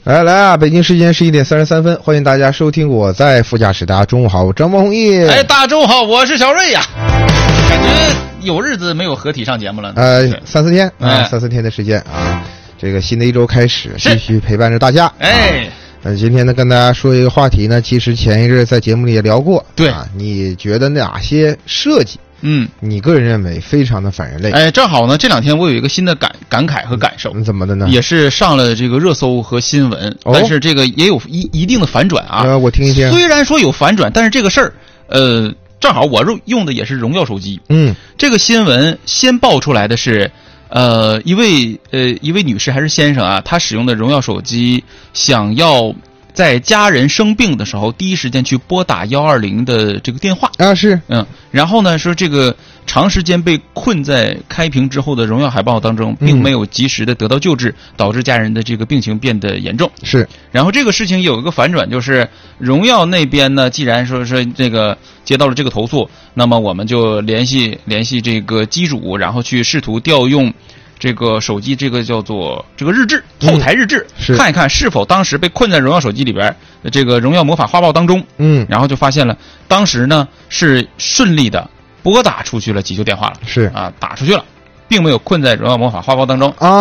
来啊！北京时间11点33分，欢迎大家收听我在副驾驶。大家中午好，我张梦毅。 哎，大家中午好，我是小瑞呀。感觉有日子没有合体上节目了。 3、4天啊，3、4天的时间啊。这个新的一周开始，继续陪伴着大家。 哎， 今天呢，跟大家说一个话题呢，其实前一阵在节目里也聊过。 对啊，你觉得哪些设计？你个人认为非常的反人类。 哎，正好呢，这2天我有一个新的感慨和感受。 怎么的呢？ 也是上了这个热搜和新闻，但是这个也有一定的反转啊。 我听一听。 虽然说有反转，但是这个事儿，正好我用的也是荣耀手机。这个新闻先爆出来的是，一位女士还是先生啊，她使用的荣耀手机想要在家人生病的时候第一时间去拨打120的这个电话啊，是然后呢说这个长时间被困在开屏之后的荣耀海报当中，并没有及时的得到救治，导致家人的这个病情变得严重。 是， 然后这个事情有一个反转，就是荣耀那边呢，既然说是这个接到了这个投诉，那么我们就联系这个机主，然后去试图调用这个手机这个叫做这个日志，后台日志，看一看是否当时被困在荣耀手机里边这个荣耀魔法花豹当中。然后就发现了当时呢是顺利的拨打出去了急救电话了， 是啊，打出去了，并没有困在荣耀魔法花豹当中啊。